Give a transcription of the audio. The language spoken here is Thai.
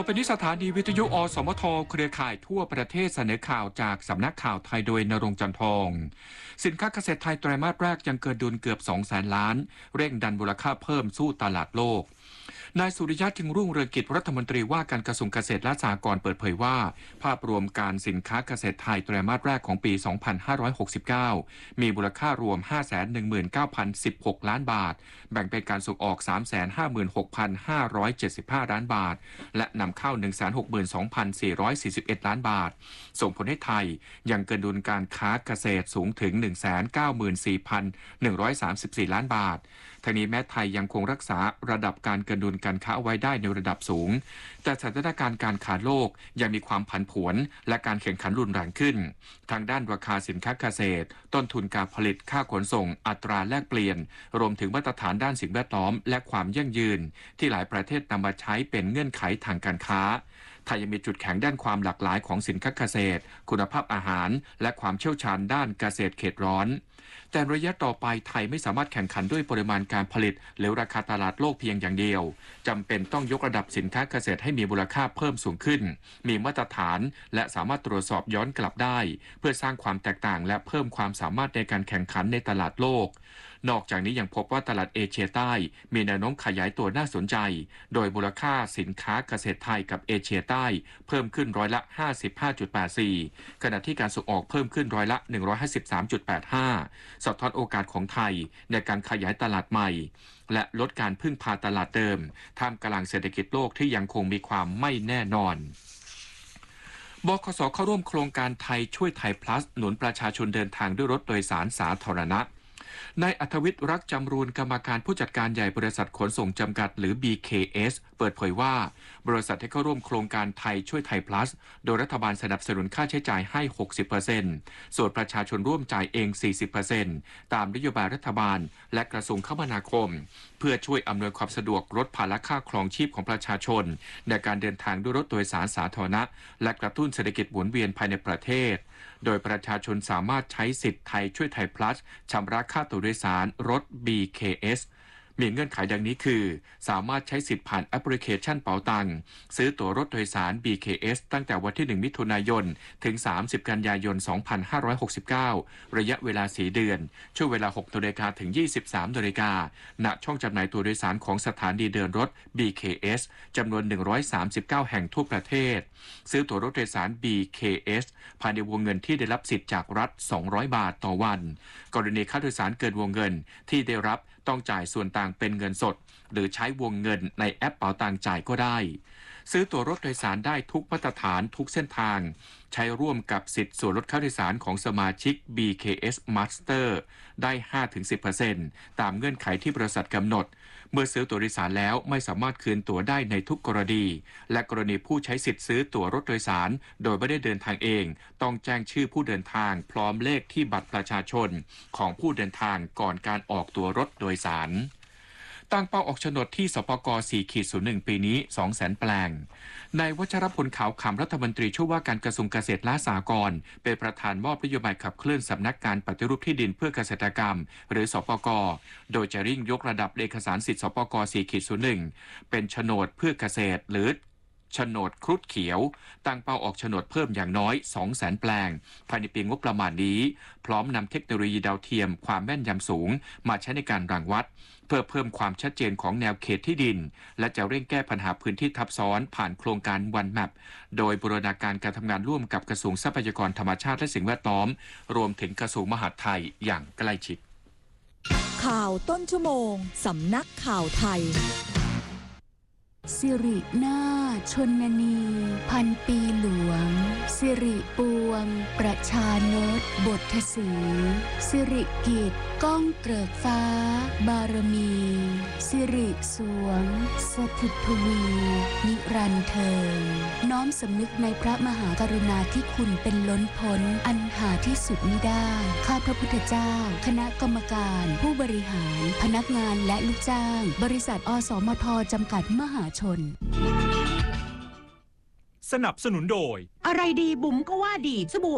อไปนี้สถานีวิทยุอสมทเครือข่ายทั่วประเทศเสนอข่าวจากสำนักข่าวไทยโดยณรงค์ จันทอง สินค้าเกษตรไทยไตรมาสแรกยังเกินดุลเกือบ 200,000 ล้านเร่งดันมูลค่าเพิ่มสู้ตลาดโลกนายสุริยะ จึงรุ่งเรืองกิจรัฐมนตรีว่าการกระทรวงเกษตรและสหกรณ์เปิดเผยว่าภาพรวมการสินค้าเกษตรไทยไตรมาสแรกของปี 2569 มีมูลค่ารวม 519,016 ล้านบาทแบ่งเป็นการส่งออก 356,575 ล้านบาทและนำเข้า 162,441 ล้านบาทส่งผลให้ไทยยังเกินดุลการค้าเกษตรสูงถึง 194,134 ล้านบาททั้งนี้แม้ไทยยังคงรักษาระดับการเกินดุลการค้าไว้ได้ในระดับสูงแต่สถานการณ์การค้าโลกยังมีความผันผวนและการแข่งขันรุนแรงขึ้นทางด้านราคาสินค้าเกษตรต้นทุนการผลิตค่าขนส่งอัตราแลกเปลี่ยนรวมถึงมาตรฐานด้านสิ่งแวดล้อมและความยั่งยืนที่หลายประเทศนำมาใช้เป็นเงื่อนไขทางการค้าไทยยังมีจุดแข็งด้านความหลากหลายของสินค้าเกษตรคุณภาพอาหารและความเชี่ยวชาญด้านเกษตรเขตร้อนแต่ระยะต่อไปไทยไม่สามารถแข่งขันด้วยปริมาณการผลิตหรือราคาตลาดโลกเพียงอย่างเดียวจำเป็นต้องยกระดับสินค้าเกษตรให้มีมูลค่าเพิ่มสูงขึ้นมีมาตรฐานและสามารถตรวจสอบย้อนกลับได้เพื่อสร้างความแตกต่างและเพิ่มความสามารถในการแข่งขันในตลาดโลกนอกจากนี้ยังพบว่าตลาดเอเชียใต้มีแนวโน้มขยายตัวน่าสนใจโดยมูลค่าสินค้าเกษตรไทยกับเอเชียใต้เพิ่มขึ้นร้อยละ 55.84 ขณะที่การส่งออกเพิ่มขึ้นร้อยละ 153.85 สะท้อนโอกาสของไทยในการขยายตลาดใหม่และลดการพึ่งพาตลาดเดิมท่ามกลางเศรษฐกิจโลกที่ยังคงมีความไม่แน่นอนบขส.เข้าร่วมโครงการไทยช่วยไทย plus หนุนประชาชนเดินทางด้วยรถโดยสารสาธารณะนายอัธวิทย์รักจำรูนกรรมการผู้จัดการใหญ่บริษัทขนส่งจำกัดหรือ BKS เปิดเผยว่าบริษัทที่เข้าร่วมโครงการไทยช่วยไทย plus โดยรัฐบาลสนับสนุนค่าใช้จ่ายให้ 60% ส่วนประชาชนร่วมจ่ายเอง 40% ตามนโยบายรัฐบาลและกระทรวงคมนาคมเพื่อช่วยอำนวยความสะดวกลดภาระค่าครองชีพของประชาชนในการเดินทางด้วยรถโดยสารสาธารณะและกระตุ้นเศรษฐกิจหมุนเวียนภายในประเทศโดยประชาชนสามารถใช้สิทธิ์ไทยช่วยไทย plus ชำระค่าตั๋วโดยสารรถ BKS มีเงื่อนไขดังนี้คือสามารถใช้สิทธิ์ผ่านแอปพลิเคชันเป๋าตังซื้อตั๋วรถโดยสาร BKS ตั้งแต่วันที่ 1 มิถุนายนถึง 30 กันยายน 2569 ระยะเวลา 4 เดือนช่วงเวลา 6 น.ถึง 23 น.ณช่องจำหน่ายตั๋วโดยสารของสถานีเดินรถ BKS จำนวน 139 แห่งทั่วประเทศซื้อตั๋วรถโดยสาร BKS ภายในวงเงินที่ได้รับสิทธิ์จากรัฐ 200 บาทต่อวันกรณีค่าโดยสารเกินวงเงินที่ได้รับต้องจ่ายส่วนต่างเป็นเงินสดหรือใช้วงเงินในแอปเป๋าตังจ่ายก็ได้ซื้อตั๋วรถโดยสารได้ทุกมาตรฐานทุกเส้นทางใช้ร่วมกับสิทธิ์ส่วนลดค่าโดยสารของสมาชิก BKS Master ได้ 5-10% ตามเงื่อนไขที่บริษัทกำหนดเมื่อซื้อตั๋วโดยสารแล้วไม่สามารถคืนตั๋วได้ในทุกกรณีและกรณีผู้ใช้สิทธิ์ซื้อตั๋วรถโดยสารโดยไม่ได้เดินทางเองต้องแจ้งชื่อผู้เดินทางพร้อมเลขที่บัตรประชาชนของผู้เดินทางก่อนการออกตั๋วรถโดยสารตั้งเป้าออกโฉนดที่สปก. 4-01 ปีนี้ 200,000 แปลงนายวัชรพลขาวขำรัฐมนตรีช่วยว่าการกระทรวงเกษตรและสหกรณ์เป็นประธานมอบนโยบายขับเคลื่อนสำนักงานปฏิรูปที่ดินเพื่อเกษตรกรรมหรือสปก.โดยจะเร่งยกระดับเอกสารสิทธิสปก. 4-01 เป็นโฉนดเพื่อเกษตรหรือโฉนดครุฑเขียวตั้งเป้าออกโฉนดเพิ่มอย่างน้อย 200,000 แปลงภายในปีงบประมาณนี้พร้อมนำเทคโนโลยีดาวเทียมความแม่นยำสูงมาใช้ในการรังวัดเพื่อเพิ่มความชัดเจนของแนวเขตที่ดินและจะเร่งแก้ปัญหาพื้นที่ทับซ้อนผ่านโครงการ One Map โดยบูรณาการการทำงานร่วมกับกระทรวงทรัพยากรธรรมชาติและสิ่งแวดล้อมรวมถึงกระทรวงมหาดไทยอย่างใกล้ชิดข่าวต้นชั่วโมงสำนักข่าวไทยสิรินาถชนนีพันปีหลวงสิริปวงประชานตบทสีสิริกิจก้องเกริกฟ้าบารมีสิริสวงสถิตทวีนิรันดร์เทินน้อมสำนึกในพระมหากรุณาธิคุณเป็นล้นพ้นอันหาที่สุดมิได้ข้าพระพุทธเจ้าคณะกรรมการผู้บริหารพนักงานและลูกจ้างบริษัทอสมทจำกัดมหาชนสนับสนุนโดยอะไรดีบุ๋มก็ว่าดีสบู่